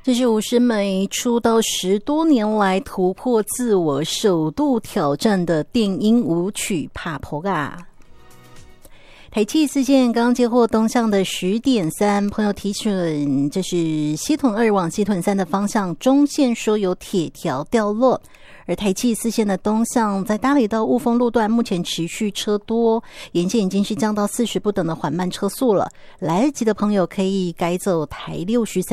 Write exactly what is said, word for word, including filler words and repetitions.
这是吴诗梅出道十多年来突破自我首度挑战的电音舞曲《帕婆嘎》。台七四线刚接获东向的十点三，朋友提醒，这是西屯二往西屯三的方向，中线说有铁条掉落。而台七四线的东向在大理到雾峰路段目前持续车多，沿线已经是降到四十不等的缓慢车速了，来得及的朋友可以改走台六十三